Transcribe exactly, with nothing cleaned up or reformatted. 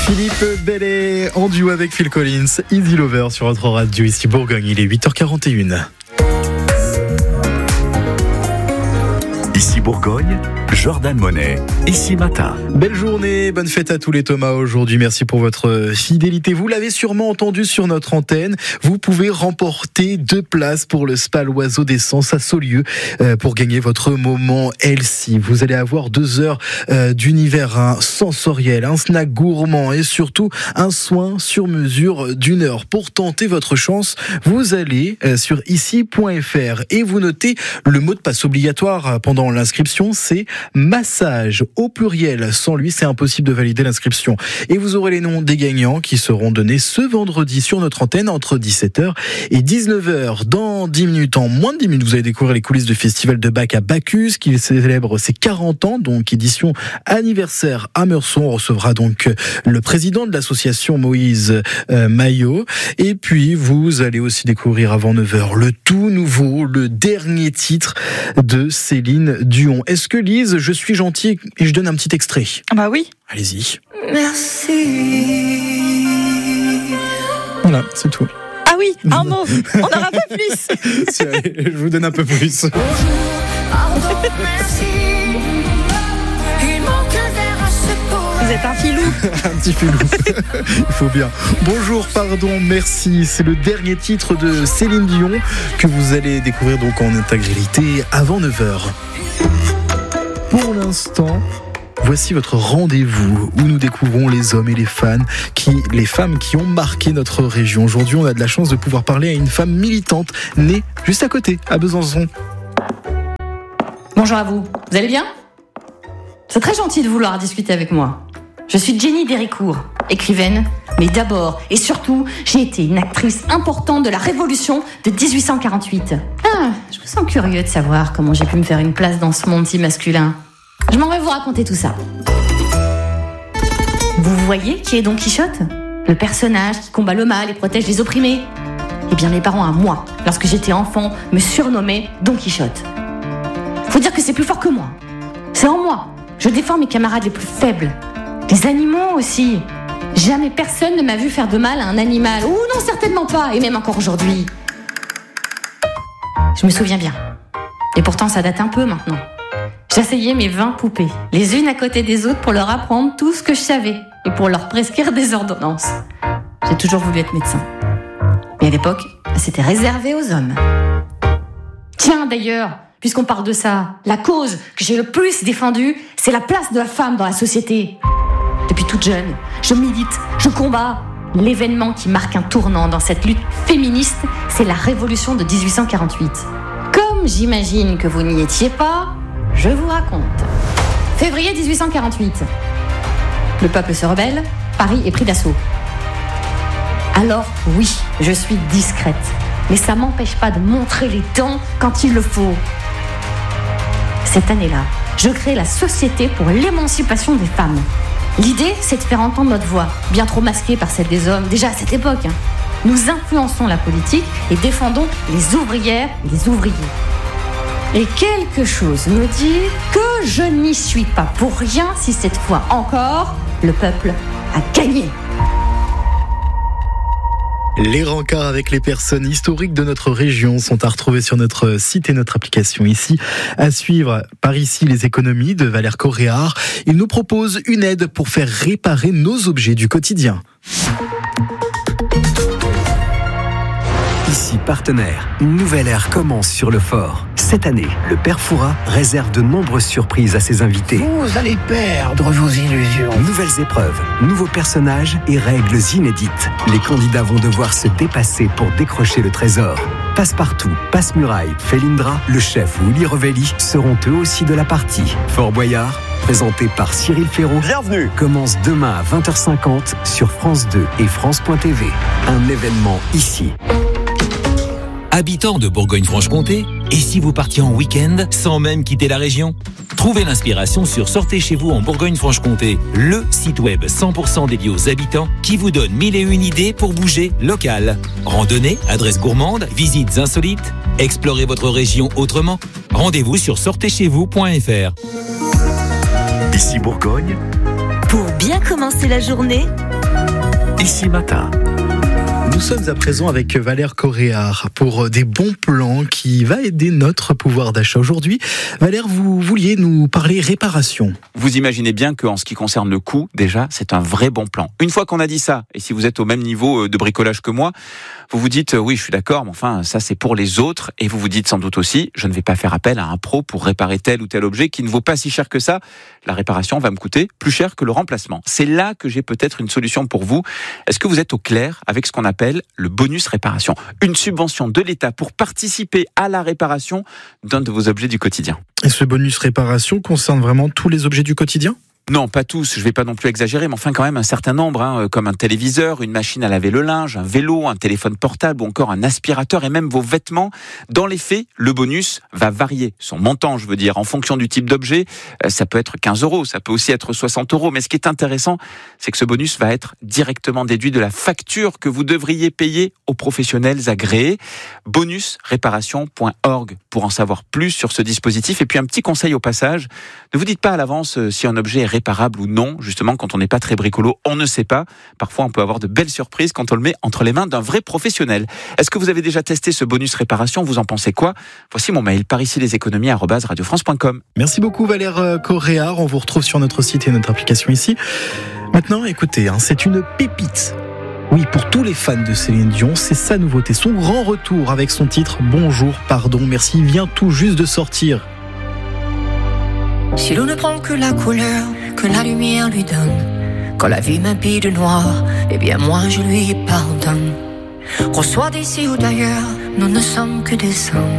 Philippe Bellet en duo avec Phil Collins, Easy Lover sur votre radio ici Bourgogne, il est huit heures quarante et une. Ici Bourgogne, Jordan Monet, ici matin. Belle journée, bonne fête à tous les Thomas aujourd'hui, merci pour votre fidélité. Vous l'avez sûrement entendu sur notre antenne, vous pouvez remporter deux places pour le spa L'Oiseau des Sens à Saulieu euh, pour gagner votre moment healthy. Vous allez avoir deux heures euh, d'univers hein, sensoriel, un snack gourmand et surtout un soin sur mesure d'une heure. Pour tenter votre chance, vous allez euh, sur ici point f r et vous notez le mot de passe obligatoire pendant l'inscription, c'est massage au pluriel. Sans lui, c'est impossible de valider l'inscription. Et vous aurez les noms des gagnants qui seront donnés ce vendredi sur notre antenne entre dix-sept heures et dix-neuf heures. Dans dix minutes, en moins de dix minutes, vous allez découvrir les coulisses du festival de Bach à Bacchus qui célèbre ses quarante ans, donc édition anniversaire à Meursault. On recevra donc le président de l'association Moïse euh, Maillot. Et puis, vous allez aussi découvrir avant neuf heures le tout nouveau, le dernier titre de Céline Dion. Est-ce que Lise, je suis gentil et je donne un petit extrait? Bah oui. Allez-y. Merci. Voilà, c'est tout. Ah oui, un mot. On n'aura pas plus. Si, allez, je vous donne un peu plus. Bonjour, pardon, merci. Il manque un verre à ce pot. Vous êtes un filou. Un petit filou. Il faut bien. Bonjour, pardon, merci. C'est le dernier titre de Céline Dion que vous allez découvrir donc en intégralité avant neuf heures. Pour l'instant, voici votre rendez-vous où nous découvrons les hommes et les fans qui, les femmes qui ont marqué notre région. Aujourd'hui, on a de la chance de pouvoir parler à une femme militante née juste à côté, à Besançon. Bonjour à vous, vous allez bien ? C'est très gentil de vouloir discuter avec moi. Je suis Jenny Déricourt, écrivaine, mais d'abord et surtout, j'ai été une actrice importante de la Révolution de dix-huit cent quarante-huit. Ah, je me sens curieux de savoir comment j'ai pu me faire une place dans ce monde si masculin. Je m'en vais vous raconter tout ça. Vous voyez qui est Don Quichotte ? Le personnage qui combat le mal et protège les opprimés. Eh bien, mes parents à moi, lorsque j'étais enfant, me surnommaient Don Quichotte. Faut dire que c'est plus fort que moi. C'est en moi. Je défends mes camarades les plus faibles. Les animaux aussi. Jamais personne ne m'a vu faire de mal à un animal. Ou non, certainement pas. Et même encore aujourd'hui. Je me souviens bien. Et pourtant, ça date un peu maintenant. J'asseyais mes vingt poupées, les unes à côté des autres, pour leur apprendre tout ce que je savais et pour leur prescrire des ordonnances. J'ai toujours voulu être médecin. Mais à l'époque, c'était réservé aux hommes. Tiens, d'ailleurs, puisqu'on parle de ça, la cause que j'ai le plus défendue, c'est la place de la femme dans la société. Depuis toute jeune, je milite, je combats. L'événement qui marque un tournant dans cette lutte féministe, c'est la Révolution de dix-huit cent quarante-huit. Comme j'imagine que vous n'y étiez pas, je vous raconte. Février dix-huit cent quarante-huit. Le peuple se rebelle, Paris est pris d'assaut. Alors oui, je suis discrète, mais ça m'empêche pas de montrer les dents quand il le faut. Cette année-là, je crée la Société pour l'émancipation des femmes. L'idée, c'est de faire entendre notre voix, bien trop masquée par celle des hommes, déjà à cette époque. Nous influençons la politique et défendons les ouvrières et les ouvriers. Et quelque chose me dit que je n'y suis pas pour rien si cette fois encore, le peuple a gagné. Les rencarts avec les personnes historiques de notre région sont à retrouver sur notre site et notre application ici. À suivre, par ici, les économies de Valère Coréard. Il nous propose une aide pour faire réparer nos objets du quotidien. Ici Partenaire, une nouvelle ère commence sur le fort. Cette année, le Père Fouras réserve de nombreuses surprises à ses invités. Vous allez perdre vos illusions. Nouvelles épreuves, nouveaux personnages et règles inédites. Les candidats vont devoir se dépasser pour décrocher le trésor. Passepartout, Passe-Muraille, Félindra, le chef ou Willy Revelli seront eux aussi de la partie. Fort Boyard, présenté par Cyril Ferraud, bienvenue, commence demain à vingt heures cinquante sur France deux et France point T V. Un événement ici. Habitants de Bourgogne-Franche-Comté, et si vous partiez en week-end sans même quitter la région ? Trouvez l'inspiration sur Sortez chez vous en Bourgogne-Franche-Comté, le site web cent pour cent dédié aux habitants qui vous donne mille et une idées pour bouger local. Randonnée, adresses gourmandes, visites insolites, explorez votre région autrement. Rendez-vous sur sortez chez vous point f r. Ici Bourgogne. Pour bien commencer la journée, Ici Matin. Nous sommes à présent avec Valère Coréard pour des bons plans qui va aider notre pouvoir d'achat. Aujourd'hui, Valère, vous vouliez nous parler réparation. Vous imaginez bien qu'en ce qui concerne le coût, déjà, c'est un vrai bon plan. Une fois qu'on a dit ça, et si vous êtes au même niveau de bricolage que moi, vous vous dites, oui, je suis d'accord, mais enfin, ça c'est pour les autres, et vous vous dites sans doute aussi, je ne vais pas faire appel à un pro pour réparer tel ou tel objet qui ne vaut pas si cher que ça. La réparation va me coûter plus cher que le remplacement. C'est là que j'ai peut-être une solution pour vous. Est-ce que vous êtes au clair avec ce qu'on appelle le bonus réparation? Une subvention de l'État pour participer à la réparation d'un de vos objets du quotidien. Et ce bonus réparation concerne vraiment tous les objets du quotidien ? Non, pas tous, je vais pas non plus exagérer, mais enfin quand même un certain nombre, hein, comme un téléviseur, une machine à laver le linge, un vélo, un téléphone portable ou encore un aspirateur et même vos vêtements. Dans les faits, le bonus va varier, son montant je veux dire, en fonction du type d'objet. Ça peut être quinze euros, ça peut aussi être soixante euros, mais ce qui est intéressant, c'est que ce bonus va être directement déduit de la facture que vous devriez payer aux professionnels agréés. bonus réparation point org pour en savoir plus sur ce dispositif. Et puis un petit conseil au passage, ne vous dites pas à l'avance si un objet est réparable ou non, justement quand on n'est pas très bricolo, on ne sait pas. Parfois on peut avoir de belles surprises quand on le met entre les mains d'un vrai professionnel. Est-ce que vous avez déjà testé ce bonus réparation? Vous en pensez quoi? Voici mon mail, par ici les économies arobase radio france point com. Merci beaucoup Valère Coréard, on vous retrouve sur notre site et notre application ici. Maintenant écoutez, hein, c'est une pépite. Oui, pour tous les fans de Céline Dion, c'est sa nouveauté, son grand retour avec son titre Bonjour, pardon, merci, vient tout juste de sortir. Si l'on ne prend que la couleur que la lumière lui donne, quand la vie m'habille de noir, eh bien moi je lui pardonne. Qu'on soit d'ici ou d'ailleurs, nous ne sommes que des hommes.